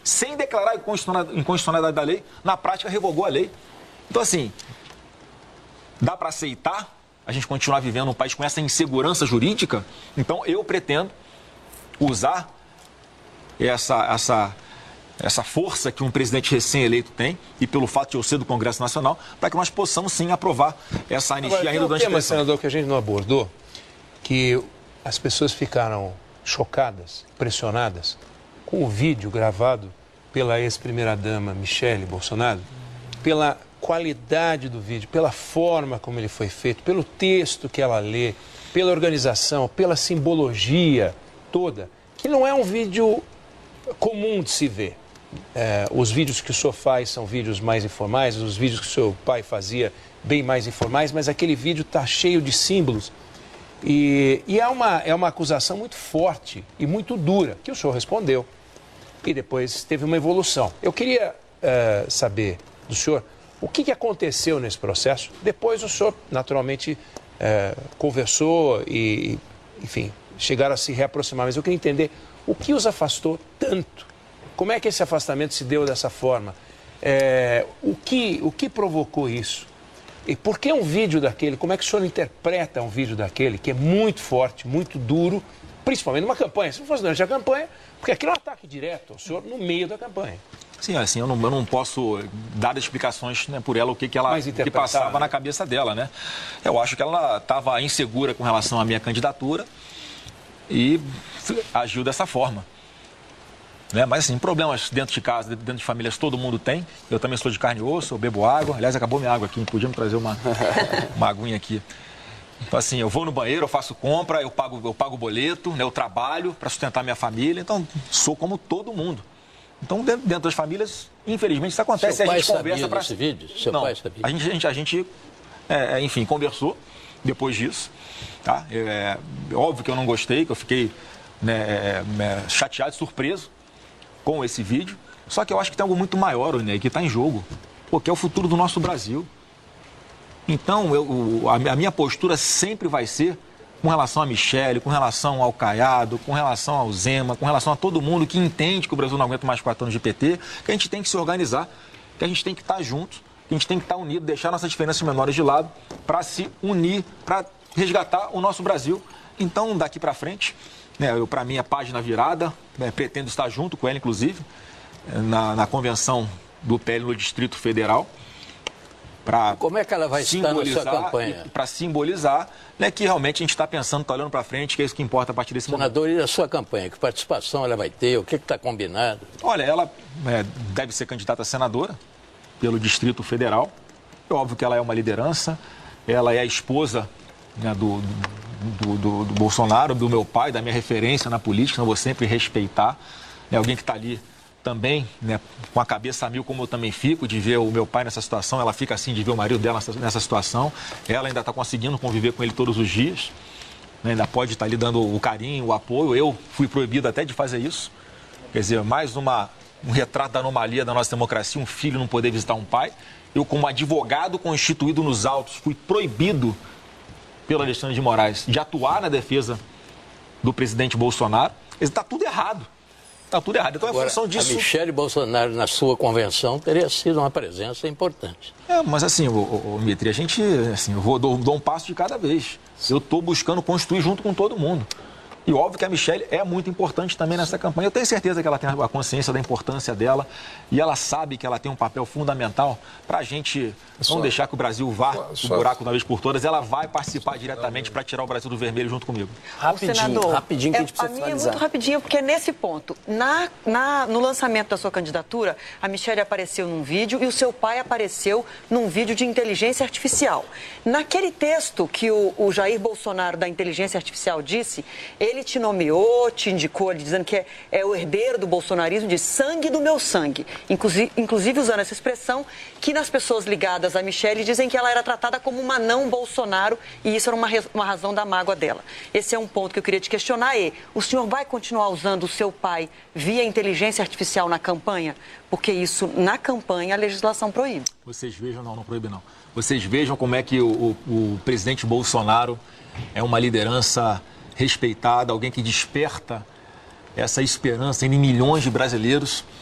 sem declarar a inconstitucionalidade da lei, na prática revogou a lei. Então, assim, dá para aceitar a gente continuar vivendo num país com essa insegurança jurídica? Então, eu pretendo usar essa força que um presidente recém-eleito tem, e pelo fato de eu ser do Congresso Nacional, para que nós possamos sim aprovar essa anistia ainda durante a eleição. Senador, que a gente não abordou, que as pessoas ficaram chocadas, pressionadas, com o vídeo gravado pela ex-primeira-dama Michele Bolsonaro, pela qualidade do vídeo, pela forma como ele foi feito, pelo texto que ela lê, pela organização, pela simbologia toda, que não é um vídeo comum de se ver. Os vídeos que o senhor faz são vídeos mais informais, os vídeos que o seu pai fazia bem mais informais, mas aquele vídeo está cheio de símbolos. E é uma acusação muito forte e muito dura, que o senhor respondeu. E depois teve uma evolução. Eu queria saber do senhor o que aconteceu nesse processo. Depois o senhor, naturalmente, conversou e, enfim, chegaram a se reaproximar. Mas eu queria entender o que os afastou tanto. Como é que esse afastamento se deu dessa forma? O que provocou isso? E por que um vídeo daquele? Como é que o senhor interpreta um vídeo daquele que é muito forte, muito duro, principalmente numa campanha? Se não fosse durante a campanha, porque aquilo é um ataque direto ao senhor no meio da campanha. Sim, assim, eu não posso dar explicações, né, por ela, o que passava na cabeça dela, né? Eu acho que ela estava insegura com relação à minha candidatura e agiu dessa forma. Né? Mas, assim, problemas dentro de casa, dentro de famílias, todo mundo tem. Eu também sou de carne e osso, eu bebo água. Aliás, acabou minha água aqui, podia me trazer uma aguinha aqui. Então, assim, eu vou no banheiro, eu faço compra, eu pago boleto, né? Eu trabalho para sustentar minha família. Então, sou como todo mundo. Então, dentro das famílias, infelizmente, isso acontece. Seu pai a gente conversa para desse vídeo? Seu pai sabia? A gente enfim, conversou depois disso. Tá? Óbvio que eu não gostei, que eu fiquei, né, chateado e surpreso com esse vídeo. Só que eu acho que tem algo muito maior, né, que está em jogo, porque é o futuro do nosso Brasil. Então, a minha postura sempre vai ser com relação a Michele, com relação ao Caiado, com relação ao Zema, com relação a todo mundo que entende que o Brasil não aguenta mais 4 anos de PT, que a gente tem que se organizar, que a gente tem que estar junto, que a gente tem que estar unido, deixar nossas diferenças menores de lado para se unir, para resgatar o nosso Brasil. Então, daqui para frente, né, para mim, a página virada, né, pretendo estar junto com ela, inclusive, na convenção do PL no Distrito Federal. Como é que ela vai estar na sua campanha? Para simbolizar, né, que realmente a gente está pensando, está olhando para frente, que é isso que importa a partir desse momento. Senador, e a sua campanha? Que participação ela vai ter? O que está combinado? Olha, ela deve ser candidata a senadora pelo Distrito Federal. É óbvio que ela é uma liderança, ela é a esposa, né, do Bolsonaro, do meu pai, da minha referência na política, eu vou sempre respeitar. É alguém que está ali também, né, com a cabeça a mil, como eu também fico, de ver o meu pai nessa situação, ela fica assim de ver o marido dela nessa situação. Ela ainda está conseguindo conviver com ele todos os dias, né, ainda pode estar ali dando o carinho, o apoio. Eu fui proibido até de fazer isso. Quer dizer, mais um retrato da anomalia da nossa democracia, um filho não poder visitar um pai. Eu, como advogado constituído nos autos, fui proibido pelo Alexandre de Moraes de atuar na defesa do presidente Bolsonaro. Está tudo errado. Está tudo errado. Então, agora, é função disso. A Michele Bolsonaro, na sua convenção, teria sido uma presença importante. Mas assim, Dmitry, a gente, assim, eu dou um passo de cada vez. Eu estou buscando construir junto com todo mundo. E óbvio que a Michele é muito importante também nessa campanha. Eu tenho certeza que ela tem a consciência da importância dela e ela sabe que ela tem um papel fundamental para a gente não deixar que o Brasil vá o buraco de uma vez por todas. Ela vai participar diretamente para tirar o Brasil do vermelho junto comigo. Rapidinho que a gente precisa finalizar. É muito rapidinho, porque nesse ponto, no lançamento da sua candidatura, a Michele apareceu num vídeo e o seu pai apareceu num vídeo de inteligência artificial. Naquele texto que o Jair Bolsonaro da inteligência artificial disse, ele te nomeou, te indicou, dizendo que é o herdeiro do bolsonarismo, de sangue do meu sangue. Inclusive usando essa expressão que nas pessoas ligadas a Michele dizem que ela era tratada como uma não Bolsonaro e isso era uma razão da mágoa dela. Esse é um ponto que eu queria te questionar. O senhor vai continuar usando o seu pai via inteligência artificial na campanha? Porque isso, na campanha, a legislação proíbe. Vocês vejam, não proíbe não. Vocês vejam como é que o presidente Bolsonaro é uma liderança respeitada, alguém que desperta essa esperança em milhões de brasileiros.